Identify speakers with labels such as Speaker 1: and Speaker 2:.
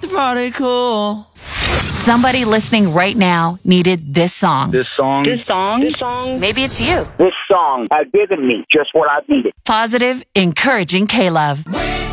Speaker 1: the party cool.
Speaker 2: Somebody listening right now needed this song.
Speaker 3: This song.
Speaker 2: Maybe it's you.
Speaker 4: This song has given me just what I needed.
Speaker 2: Positive, encouraging K-Love.
Speaker 1: Wake